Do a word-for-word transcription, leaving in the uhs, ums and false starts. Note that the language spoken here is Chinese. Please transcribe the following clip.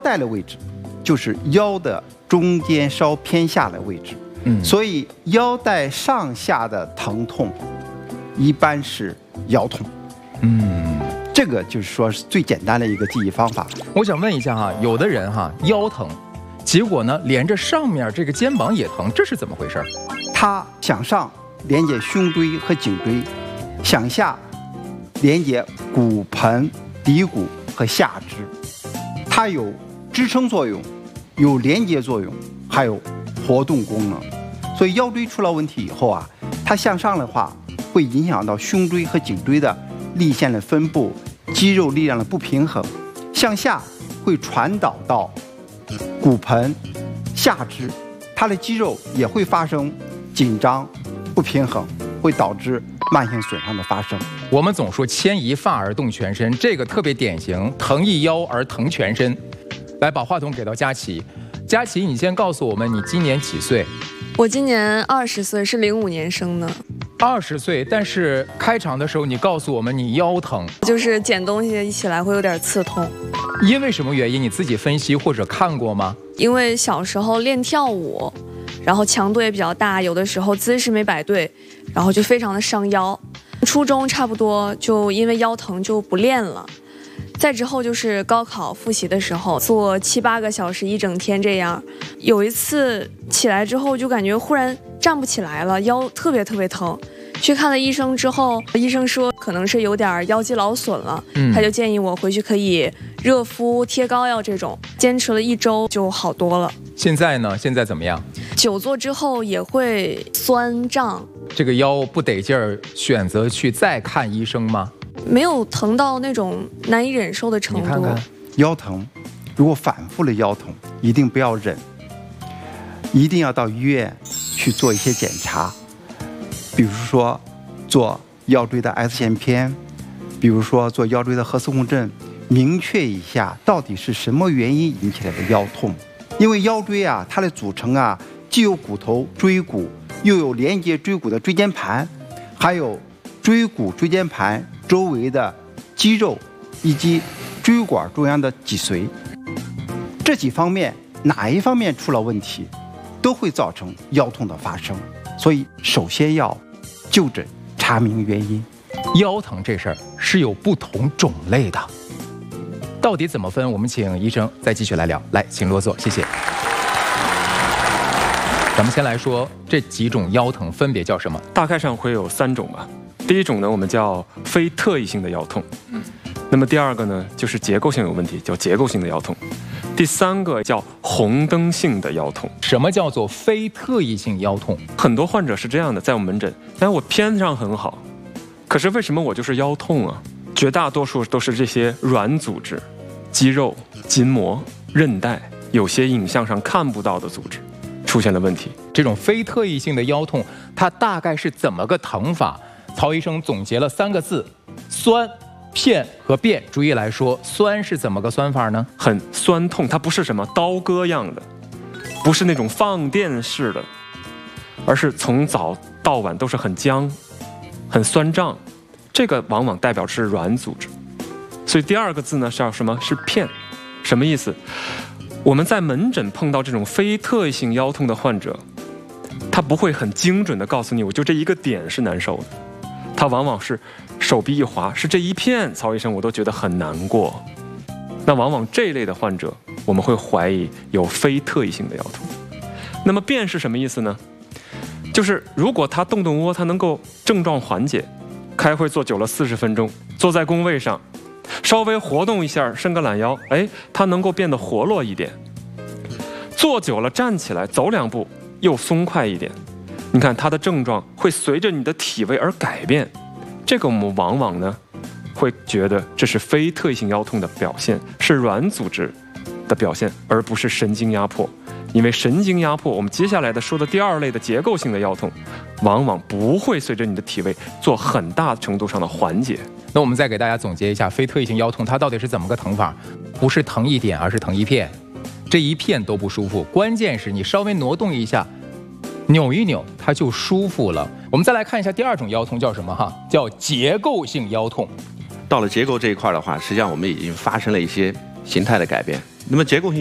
带的位置就是腰的中间稍偏下的位置，嗯，所以腰带上下的疼痛一般是腰痛，嗯，这个就是说是最简单的一个记忆方法。 我想问一下哈，有的人哈腰疼，结果呢连着上面这个肩膀也疼，这是怎么回事？ 他向上连接胸椎和颈椎，向下连接骨盆、骶骨和下肢，它有支撑作用，有连接作用，还有活动功能。所以腰椎出了问题以后啊，它向上的话会影响到胸椎和颈椎的力线的分布，肌肉力量的不平衡；向下会传导到骨盆、下肢，它的肌肉也会发生紧张、不平衡，会导致慢性损伤的发生。 我们总说牵一发而动全身，这个特别典型，疼一腰而疼全身。来，把话筒给到佳琪。佳琪，你先告诉我们，你今年几岁？ 我今年二十岁，是零五年生的。 二十岁，但是开场的时候你告诉我们你腰疼， 就是捡东西一起来会有点刺痛。 因为什么原因？你自己分析或者看过吗？ 因为小时候练跳舞，然后强度也比较大，有的时候姿势没摆对，然后就非常的伤腰。初中差不多就因为腰疼就不练了。再之后就是高考复习的时候，做七八个小时一整天这样。有一次起来之后就感觉忽然站不起来了，腰特别特别疼。去看了医生之后，医生说可能是有点腰肌劳损了，嗯、他就建议我回去可以热敷、贴膏药这种。坚持了一周就好多了。 现在呢？现在怎么样？ 久坐之后也会酸胀。 这个腰不得劲儿，选择去再看医生吗？ 没有疼到那种难以忍受的程度。 你看看， 腰疼，如果反复的腰疼，一定不要忍，一定要到医院去做一些检查，比如说做腰椎的 X 线片，比如说做腰椎的核磁共振，明确一下到底是什么原因引起来的腰痛。因为腰椎啊，它的组成啊，既有骨头、椎骨，又有连接椎骨的椎间盘，还有椎骨椎间盘周围的肌肉以及椎管中央的脊髓，这几方面哪一方面出了问题，都会造成腰痛的发生。所以首先要就诊查明原因。 腰疼这事儿是有不同种类的，到底怎么分？我们请医生再继续来聊。来，请落座，谢谢。咱们先来说这几种腰疼分别叫什么？ 大概上会有三种吧。第一种呢，我们叫非特异性的腰痛。嗯。那么第二个呢，就是结构性有问题，叫结构性的腰痛。第三个叫红灯性的腰痛。 什么叫做非特异性腰痛？ 很多患者是这样的，在我们门诊，哎，我片子上很好，可是为什么我就是腰痛啊？绝大多数都是这些软组织、肌肉、筋膜、韧带，有些影像上看不到的组织出现了问题。 这种非特异性的腰痛，它大概是怎么个疼法？曹医生总结了三个字：酸、片和变。逐一来说，酸是怎么个酸法呢？ 很酸痛，它不是什么刀割样的，不是那种放电式的，而是从早到晚都是很僵、很酸胀。这个往往代表是软组织。所以第二个字呢是叫什么？是片。什么意思？我们在门诊碰到这种非特异性腰痛的患者，他不会很精准的告诉你，我就这一个点是难受的。他往往是手臂一滑，是这一片，曹医生我都觉得很难过。那往往这一类的患者，我们会怀疑有非特异性的腰痛。那么变是什么意思呢？就是如果他动动窝，他能够症状缓解。开会坐久了四十分钟，坐在工位上，稍微活动一下，伸个懒腰，哎，他能够变得活络一点。坐久了站起来走两步，又松快一点。你看他的症状会随着你的体位而改变，这个我们往往呢会觉得这是非特异性腰痛的表现，是软组织的表现，而不是神经压迫。因为神经压迫，我们接下来的说的第二类的结构性的腰痛，往往不会随着你的体位做很大程度上的缓解。 那我们再给大家总结一下，非特异性腰痛它到底是怎么个疼法？不是疼一点，而是疼一片，这一片都不舒服。关键是你稍微挪动一下，扭一扭，它就舒服了。我们再来看一下第二种腰痛叫什么哈？叫结构性腰痛。 到了结构这一块的话，实际上我们已经发生了一些形态的改变。 那么结构性